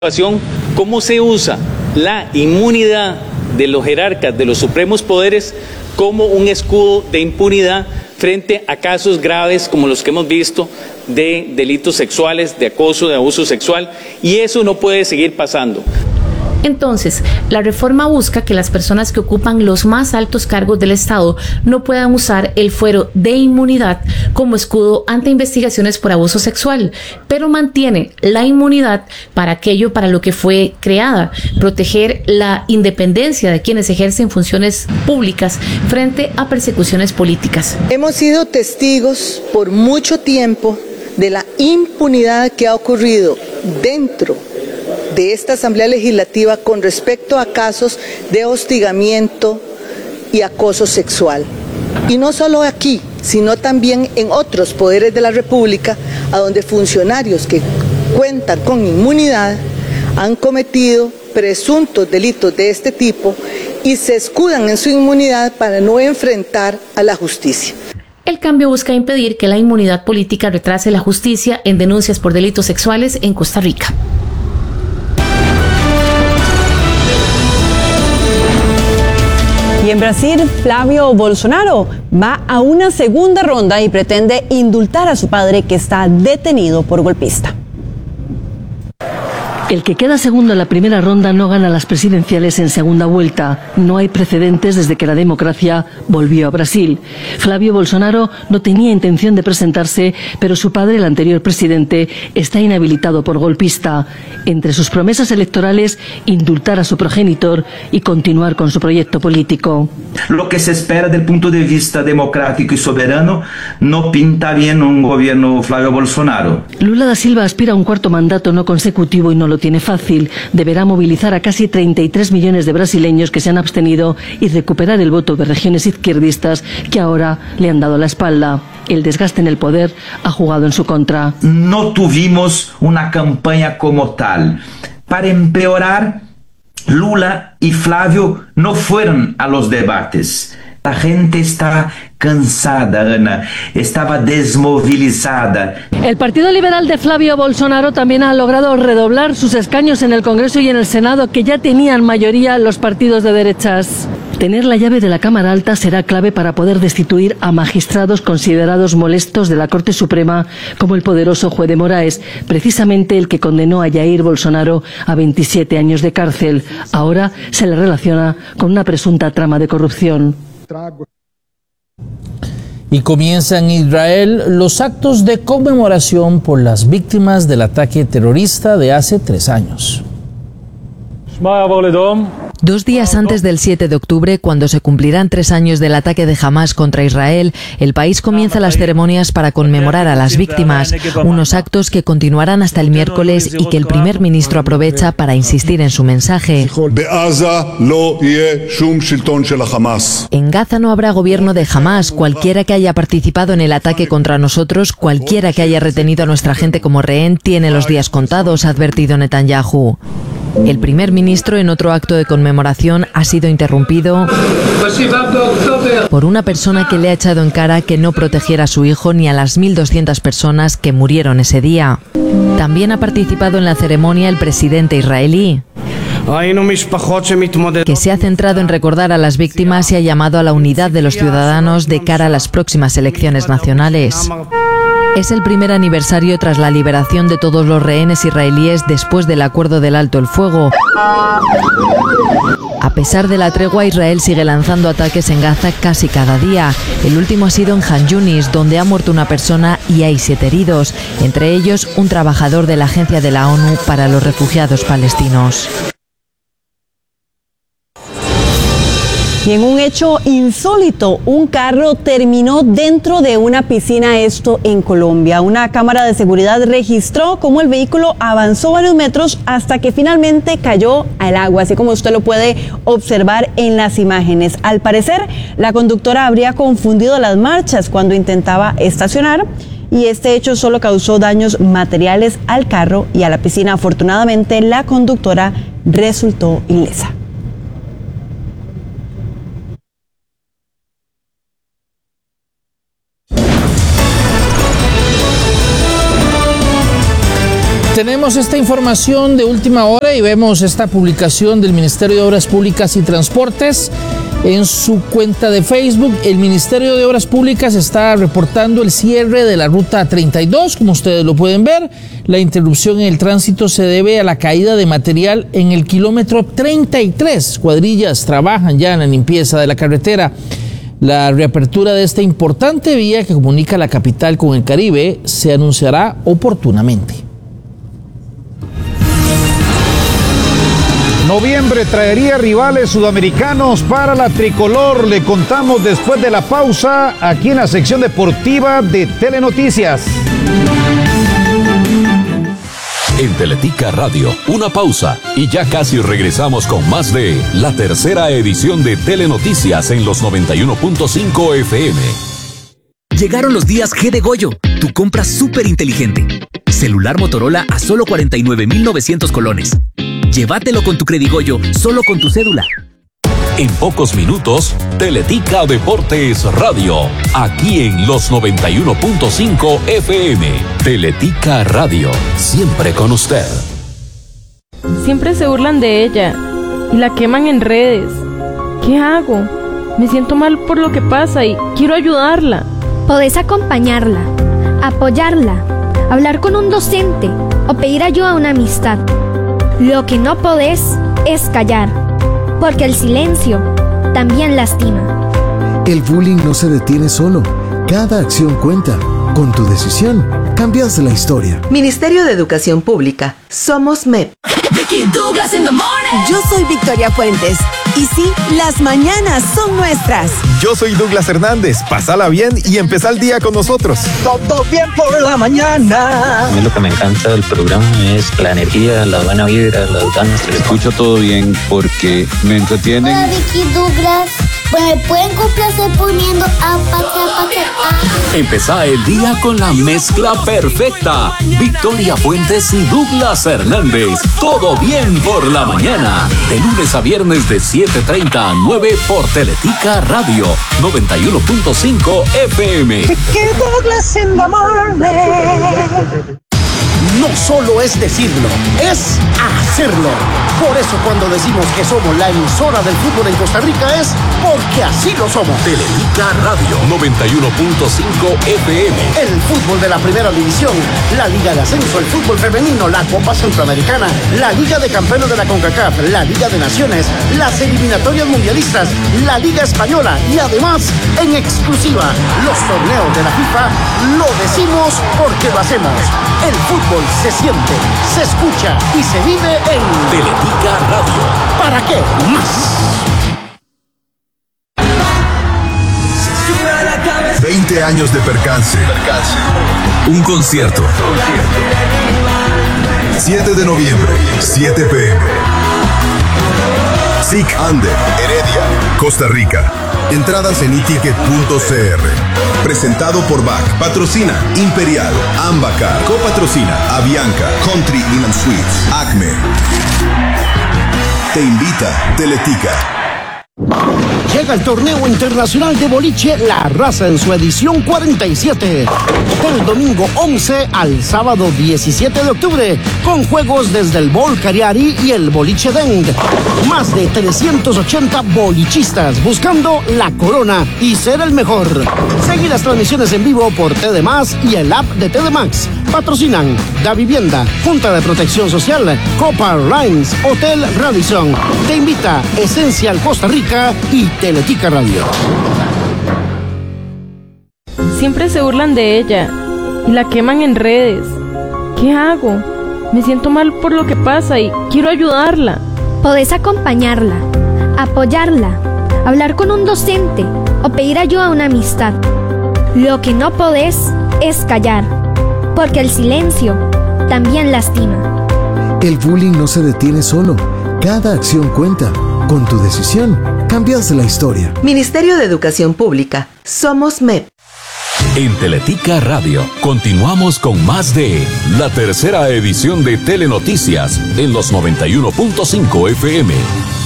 ¿Cómo se usa la inmunidad de los jerarcas de los supremos poderes como un escudo de impunidad frente a casos graves como los que hemos visto de delitos sexuales, de acoso, de abuso sexual? Y eso no puede seguir pasando. Entonces, la reforma busca que las personas que ocupan los más altos cargos del Estado no puedan usar el fuero de inmunidad como escudo ante investigaciones por abuso sexual, pero mantiene la inmunidad para aquello para lo que fue creada, proteger la independencia de quienes ejercen funciones públicas frente a persecuciones políticas. Hemos sido testigos por mucho tiempo de la impunidad que ha ocurrido dentro de esta Asamblea Legislativa con respecto a casos de hostigamiento y acoso sexual. Y no solo aquí, sino también en otros poderes de la República, a donde funcionarios que cuentan con inmunidad han cometido presuntos delitos de este tipo y se escudan en su inmunidad para no enfrentar a la justicia. El cambio busca impedir que la inmunidad política retrase la justicia en denuncias por delitos sexuales en Costa Rica. Y en Brasil, Flavio Bolsonaro va a una segunda ronda y pretende indultar a su padre, que está detenido por golpista. El que queda segundo en la primera ronda no gana las presidenciales en segunda vuelta. No hay precedentes desde que la democracia volvió a Brasil. Flavio Bolsonaro no tenía intención de presentarse, pero su padre, el anterior presidente, está inhabilitado por golpista. Entre sus promesas electorales, indultar a su progenitor y continuar con su proyecto político. Lo que se espera del punto de vista democrático y soberano no pinta bien un gobierno Flavio Bolsonaro. Lula da Silva aspira a un cuarto mandato no consecutivo y no lo tiene fácil. Deberá movilizar a casi 33 millones de brasileños que se han abstenido y recuperar el voto de regiones izquierdistas que ahora le han dado la espalda. El desgaste en el poder ha jugado en su contra. No tuvimos una campaña como tal. Para empeorar, Lula y Flavio no fueron a los debates. La gente está cansada, Ana, estaba desmovilizada. El Partido Liberal de Flavio Bolsonaro también ha logrado redoblar sus escaños en el Congreso y en el Senado, que ya tenían mayoría los partidos de derechas. Tener la llave de la Cámara Alta será clave para poder destituir a magistrados considerados molestos de la Corte Suprema, como el poderoso juez de Moraes, precisamente el que condenó a Jair Bolsonaro a 27 años de cárcel. Ahora se le relaciona con una presunta trama de corrupción. Y comienzan en Israel los actos de conmemoración por las víctimas del ataque terrorista de hace 3 años. 2 días antes del 7 de octubre, cuando se cumplirán 3 años del ataque de Hamás contra Israel, el país comienza las ceremonias para conmemorar a las víctimas, unos actos que continuarán hasta el miércoles y que el primer ministro aprovecha para insistir en su mensaje. En Gaza no habrá gobierno de Hamás. Cualquiera que haya participado en el ataque contra nosotros, cualquiera que haya retenido a nuestra gente como rehén, tiene los días contados, ha advertido Netanyahu. El primer ministro, en otro acto de conmemoración, ha sido interrumpido por una persona que le ha echado en cara que no protegiera a su hijo ni a las 1.200 personas que murieron ese día. También ha participado en la ceremonia el presidente israelí, que se ha centrado en recordar a las víctimas y ha llamado a la unidad de los ciudadanos de cara a las próximas elecciones nacionales. Es el primer aniversario tras la liberación de todos los rehenes israelíes después del acuerdo del alto el fuego. A pesar de la tregua, Israel sigue lanzando ataques en Gaza casi cada día. El último ha sido en Han Yunis, donde ha muerto una persona y hay 7 heridos, entre ellos un trabajador de la Agencia de la ONU para los Refugiados Palestinos. Y en un hecho insólito, un carro terminó dentro de una piscina, esto en Colombia. Una cámara de seguridad registró cómo el vehículo avanzó varios metros hasta que finalmente cayó al agua, así como usted lo puede observar en las imágenes. Al parecer, la conductora habría confundido las marchas cuando intentaba estacionar, y este hecho solo causó daños materiales al carro y a la piscina. Afortunadamente, la conductora resultó ilesa. tenemos esta información de última hora y vemos esta publicación del Ministerio de Obras Públicas y Transportes. En su cuenta de Facebook, el Ministerio de Obras Públicas está reportando el cierre de la ruta 32, como ustedes lo pueden ver. La interrupción en el tránsito se debe a la caída de material en el kilómetro 33. Cuadrillas trabajan ya en la limpieza de la carretera. La reapertura de esta importante vía que comunica la capital con el Caribe se anunciará oportunamente. Noviembre traería rivales sudamericanos para la tricolor. Le contamos después de la pausa aquí en la sección deportiva de Telenoticias. En Teletica Radio, una pausa y ya casi regresamos con más de la tercera edición de Telenoticias en los 91.5 FM. Llegaron los días G de Goyo, tu compra súper inteligente. Celular Motorola a solo 49,900 colones. Llévatelo con tu Credigoyo, solo con tu cédula. En pocos minutos, Teletica Deportes Radio, aquí en los 91.5 FM. Teletica Radio, siempre con usted. Siempre se burlan de ella y la queman en redes. ¿Qué hago? Me siento mal por lo que pasa y quiero ayudarla. Podés acompañarla, apoyarla, hablar con un docente o pedir ayuda a una amistad. Lo que no podés es callar, porque el silencio también lastima. El bullying no se detiene solo. Cada acción cuenta. Con tu decisión, cambias la historia. Ministerio de Educación Pública. Somos MEP. Yo soy Victoria Fuentes. Y sí, las mañanas son nuestras. Yo soy Douglas Hernández. Pásala bien y empezá el día con nosotros. Todo bien por la mañana. A mí lo que me encanta del programa es la energía, la buena vibra, las ganas. Escucho todo bien porque me entretienen. Hola, Vicky, Douglas. Pues me pueden complacer poniendo Empezá el día con la mezcla perfecta. Victoria Fuentes y Douglas Hernández. Todo bien por la mañana. De lunes a viernes de 7:30 a 9 por Teletica Radio 91.5 FM. Douglas in the morning. No solo es decirlo, es hacerlo. Por eso cuando decimos que somos la emisora del fútbol en Costa Rica es porque así lo somos. Teletica Radio 91.5 FM. El fútbol de la primera división, la Liga de Ascenso, el fútbol femenino, la Copa Centroamericana, la Liga de Campeones de la CONCACAF, la Liga de Naciones, las eliminatorias mundialistas, la Liga Española y además, en exclusiva, los torneos de la FIFA, lo decimos porque lo hacemos. El fútbol se siente, se escucha y se vive en Teletica Radio. ¿Para qué más? 20 años de percance. Un concierto. 7 de noviembre, 7 p.m. SIC Ande, Heredia, Costa Rica. Entradas en iticket.cr. Presentado por BAC. Patrocina Imperial, Ambacar. Copatrocina Avianca, Country Inn & Suites, Acme. Te invita Teletica. Llega el torneo internacional de boliche La Raza en su edición 47. Del domingo 11 al sábado 17 de octubre, con juegos desde el Bol Cariari y el Boliche Deng. Más de 380 bolichistas buscando la corona y ser el mejor. Seguí las transmisiones en vivo por TD Más y el app de TD Max. Patrocinan Da Vivienda, Junta de Protección Social, Copa Airlines, Hotel Radisson. Te invita Esencial Costa Rica y Teletica Radio. Siempre se burlan de ella y la queman en redes. ¿Qué hago? Me siento mal por lo que pasa y quiero ayudarla. Podés acompañarla, apoyarla, hablar con un docente o pedir ayuda a una amistad. Lo que no podés es callar, porque el silencio también lastima. El bullying no se detiene solo. Cada acción cuenta. Con tu decisión, cambias la historia. Ministerio de Educación Pública. Somos MEP. En Teletica Radio, continuamos con más de la tercera edición de Telenoticias en los 91.5 FM.